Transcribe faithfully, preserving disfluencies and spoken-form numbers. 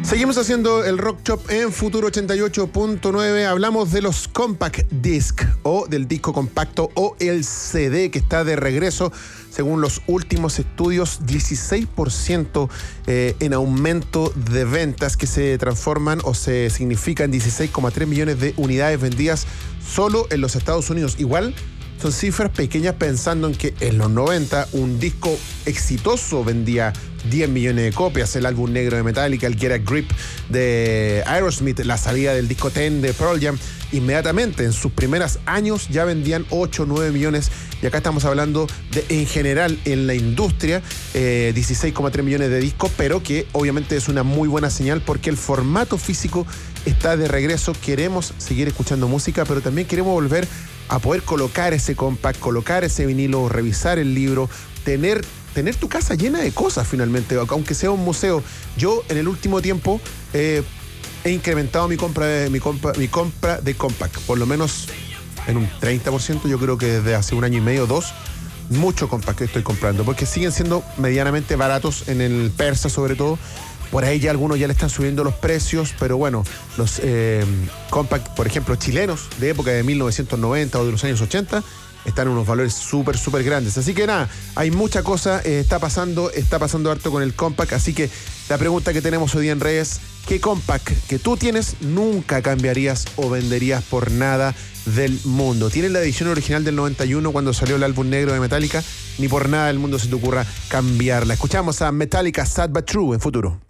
Seguimos haciendo el Rock Shop en Futuro ochenta y ocho punto nueve. Hablamos de los Compact Disc o del disco compacto o el C D que está de regreso. Según los últimos estudios, dieciséis por ciento eh, en aumento de ventas que se transforman o se significan dieciséis coma tres millones de unidades vendidas solo en los Estados Unidos. Igual son cifras pequeñas pensando en que en los noventa un disco exitoso vendía diez millones de copias. El álbum negro de Metallica, el Get a Grip de Aerosmith, la salida del disco diez de Pearl Jam, inmediatamente en sus primeros años ya vendían ocho o nueve millones. Y acá estamos hablando de, en general, en la industria, eh, dieciséis coma tres millones de discos, pero que obviamente es una muy buena señal porque el formato físico está de regreso. Queremos seguir escuchando música, pero también queremos volver a poder colocar ese compact, colocar ese vinilo, revisar el libro, tener, tener tu casa llena de cosas finalmente, aunque sea un museo. Yo en el último tiempo eh, he incrementado mi compra, de, mi, compra, mi compra de compact, por lo menos en un treinta por ciento. Yo creo que desde hace un año y medio, dos, mucho compact que estoy comprando, porque siguen siendo medianamente baratos en el persa sobre todo. Por ahí ya algunos ya le están subiendo los precios, pero bueno, los eh, compact, por ejemplo, chilenos de época de mil novecientos noventa o de los años ochenta, están en unos valores súper, súper grandes. Así que nada, hay mucha cosa, eh, está pasando, está pasando harto con el compact. Así que la pregunta que tenemos hoy día en redes, ¿qué compact que tú tienes nunca cambiarías o venderías por nada del mundo? ¿Tienes la edición original del noventa y uno cuando salió el álbum negro de Metallica? Ni por nada del mundo se te ocurra cambiarla. Escuchamos a Metallica, Sad But True, en Futuro.